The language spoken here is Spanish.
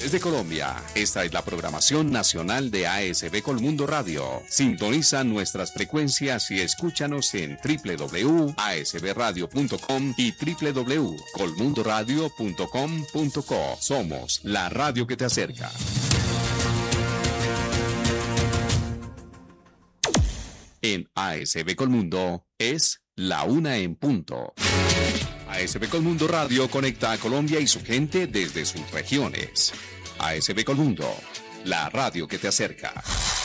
Desde Colombia, esta es la programación nacional de ASB Colmundo Radio. Sintoniza nuestras frecuencias y escúchanos en www.asbradio.com y www.colmundoradio.com.co. Somos la radio que te acerca. En ASB Colmundo es la 1 en punto. ASB Colmundo Radio conecta a Colombia y su gente desde sus regiones. ASB Colmundo, la radio que te acerca.